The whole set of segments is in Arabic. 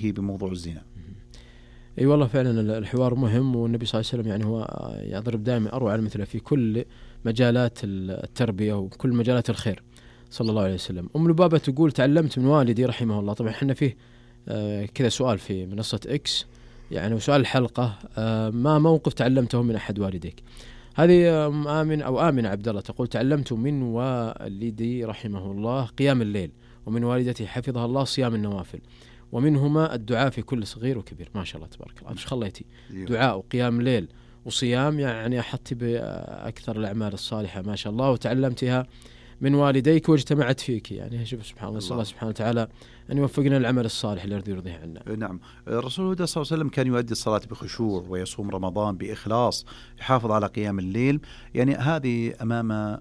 عليه بموضوع الزنا. اي والله فعلا الحوار مهم، والنبي صلى الله عليه وسلم يعني هو يضرب دائما اروع المثل في كل مجالات التربيه وكل مجالات الخير صلى الله عليه وسلم. ام لبابه تقول تعلمت من والدي رحمه الله. طبعا احنا فيه كذا سؤال في منصه اكس يعني، وسؤال الحلقه ما موقف تعلمته من احد والديك؟ هذه آمنة عبد الله تقول تعلمت من والدي رحمه الله قيام الليل، ومن والدتي حفظها الله صيام النوافل، ومنهما الدعاء في كل صغير وكبير. ما شاء الله تبارك الله، ايش خليتي دعاء وقيام ليل وصيام، يعني أحطت بأكثر الأعمال الصالحة ما شاء الله، وتعلمتها من والديك واجتمعت فيك. يعني شوف سبحان الله، نسأل الله سبحانه وتعالى أن يوفقنا العمل الصالح الذي يرضيه عنا. نعم. الرسول الهدى صلى الله عليه وسلم كان يؤدي الصلاة بخشوع ويصوم رمضان بإخلاص، يحافظ على قيام الليل. يعني هذه أمام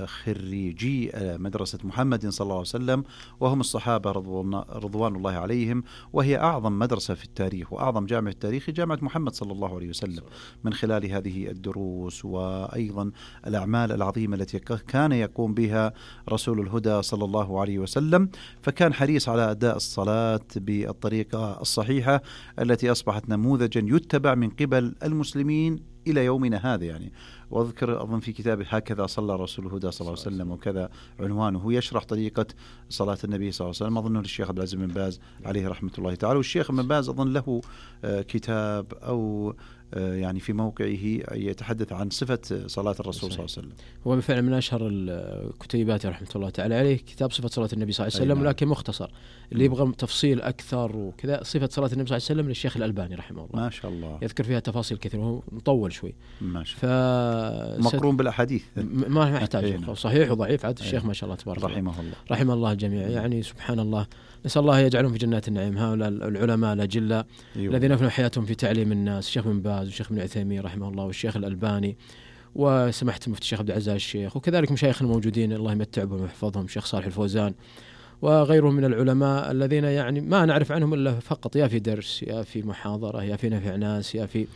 خريجي مدرسة محمد صلى الله عليه وسلم، وهم الصحابة رضوان الله عليهم، وهي أعظم مدرسة في التاريخ وأعظم جامعة في التاريخ جامعة محمد صلى الله عليه وسلم، من خلال هذه الدروس وأيضا الأعمال العظيمة التي كان يقوم بها رسول الهدى صلى الله عليه وسلم. فكان حريص على أداء الصلاة بالطريقة الصحيحة التي أصبحت نموذجا يتبع من قبل المسلمين إلى يومنا هذا. يعني وأذكر أظن في كتابه هكذا صلى رسول الهدى صلى الله عليه وسلم، وكذا عنوانه، يشرح طريقة صلاة النبي صلى الله عليه وسلم. أظنه للشيخ عبد العزيز بن باز عليه رحمة الله تعالى، والشيخ بن باز أظن له كتاب أو يعني في موقعه يتحدث عن صفة صلاة الرسول صلى الله عليه وسلم. هو بالفعل من أشهر الكتيبات رحمة الله تعالى عليه كتاب صفة صلاة النبي صلى الله عليه وسلم، لكن مختصر. اللي يبغى تفصيل أكثر وكذا صفة صلاة النبي صلى الله عليه وسلم للشيخ الألباني رحمه الله، ما شاء الله، يذكر فيها تفاصيل كثيرة، وهو مطول شوي ما شاء الله، مقرون بالأحاديث ما يحتاج صحيح وضعيف، عاد الشيخ ما شاء الله تبارك رحمه الله، رحمه الله الجميع. يعني سبحان الله، نسأل الله يجعلهم في جنات النعيم هؤلاء العلماء الأجلاء الذين أفنوا حياتهم في تعليم الناس، الشيخ بن باز والشيخ بن عثيمين رحمه الله والشيخ الألباني وسمحت مفتي الشيخ عبد العزيز الشيخ، وكذلك مشايخ الموجودين الله يمتع بهم ويحفظهم، الشيخ صالح الفوزان وغيرهم من العلماء الذين يعني ما نعرف عنهم إلا فقط يا في درس يا في محاضرة يا في نفع ناس يا في،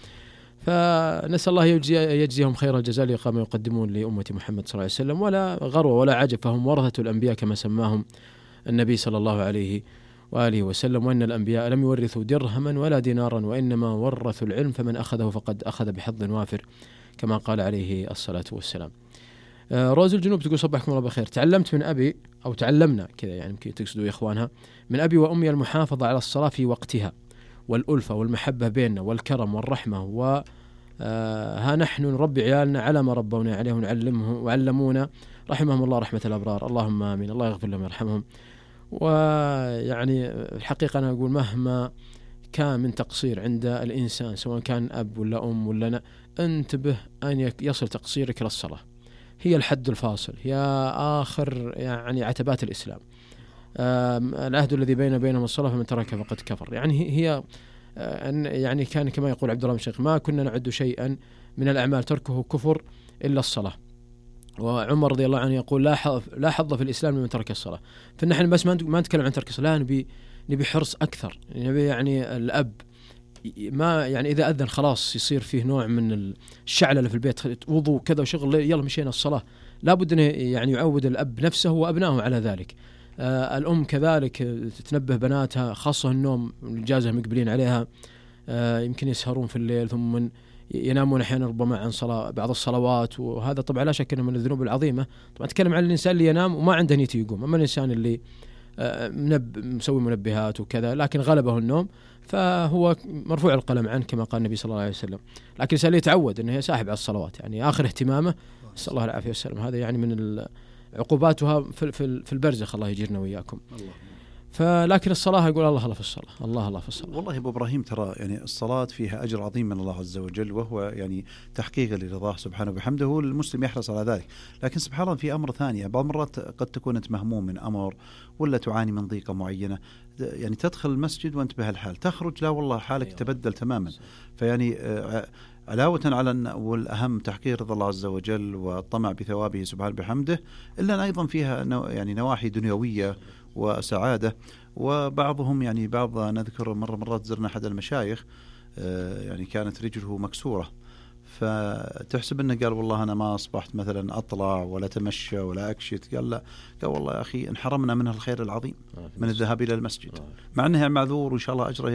فنسأل الله يجزيهم خير الجزاء لما يقدمون لأمة محمد صلى الله عليه وسلم. ولا غرو ولا عجب، فهم ورثة الأنبياء كما سماهم النبي صلى الله عليه وآله وسلم، وأن الأنبياء لم يورثوا درهما ولا دينارا، وإنما ورثوا العلم، فمن أخذه فقد أخذ بحظ وافر كما قال عليه الصلاة والسلام. روز الجنوب تقول صبحكم الله بخير، تعلمت من أبي أو تعلمنا كذا يعني يمكن تقصدوا يا إخوانها، من أبي وأمي المحافظة على الصلاة في وقتها، والألفة والمحبة بيننا والكرم والرحمة، ها نحن نربي عيالنا على ما ربونا عليه وعلمونا رحمهم الله رحمة الأبرار، اللهم آمين، الله يغفر لهم ويرحمهم. ويعني الحقيقة أنا أقول مهما كان من تقصير عند الإنسان سواء كان أب ولا أم ولا انتبه أن يصل تقصيرك للصلاة، هي الحد الفاصل، هي آخر يعني عتبات الإسلام. العهد الذي بينهم الصلاة فمن ترك فقد كفر. يعني هي يعني كان كما يقول عبد الله بن شيخ ما كنا نعد شيئا من الأعمال تركه كفر إلا الصلاة. وعمر رضي الله عنه يقول لا حظ في الإسلام لمن ترك الصلاة. فنحن بس ما نتكلم عن ترك الصلاة، نبي حرص أكثر، نبي يعني الأب ما يعني إذا أذن خلاص يصير فيه نوع من الشعلة في البيت، وضوء كذا وشغل يلا مشينا الصلاة، لابد أن يعني يعود الأب نفسه وأبنائه على ذلك. الأم كذلك تنبه بناتها، خاصة النوم الجازة مقبلين عليها، يمكن يسهرون في الليل ثم ينامون أحيانا ربما عن بعض الصلوات، وهذا طبعا لا شك أنه من الذنوب العظيمة. طبعا أتكلم عن الإنسان اللي ينام وما عنده نية يقوم، أما الإنسان اللي مسوي منبهات وكذا لكن غلبه النوم فهو مرفوع القلم عنه كما قال النبي صلى الله عليه وسلم. لكن الإنسان اللي يتعود أنه ساحب على الصلوات يعني آخر اهتمامه، نسأل الله العافية والسلام، هذا يعني من عقوباتها في البرزخ، الله يجيرنا وإياكم. فلكن الصلاة يقول الله في الصلاة، الله في الصلاة. والله أبو إبراهيم ترى يعني الصلاة فيها أجر عظيم من الله عز وجل، وهو يعني تحقيق لرضاه سبحانه وبحمده، المسلم يحرص على ذلك. لكن سبحان الله في أمر ثاني، بعض المرات قد تكون أنت مهموم من أمر ولا تعاني من ضيقة معينة، يعني تدخل المسجد وأنت بهالحال، تخرج لا والله حالك تبدل تماما. فيعني علاوة على والأهم تحقيق رضا الله عز وجل والطمع بثوابه سبحانه بحمده، إلا أن أيضا فيها يعني نواحي دنيوية وسعادة. وبعضهم يعني نذكر مرات زرنا أحد المشايخ يعني كانت رجله مكسورة، فتحسب أنه قال والله أنا ما أصبحت مثلا أطلع ولا تمشى ولا أكشت، قال لا، قال والله يا أخي انحرمنا من الخير العظيم من الذهاب إلى المسجد، مع أنه معذور وإن شاء الله أجره